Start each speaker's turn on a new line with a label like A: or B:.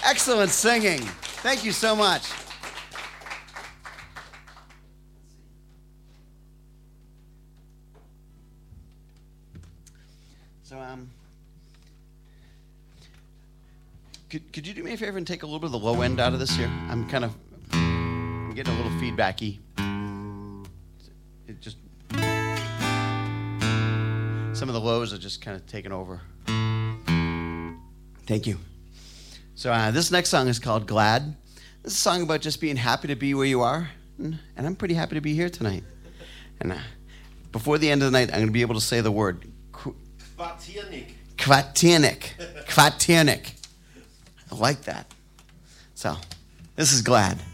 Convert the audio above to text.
A: Excellent singing. Thank you so much. So, could you do me a favor and take a little bit of the low end out of this here? I'm getting a little feedbacky. It just, some of the lows are just kind of taking over. Thank you. So this next song is called Glad. This is a song about just being happy to be where you are. And I'm pretty happy to be here tonight. And before the end of the night, I'm going to be able to say the word Kvartiernik. I like that. So, this is Glad.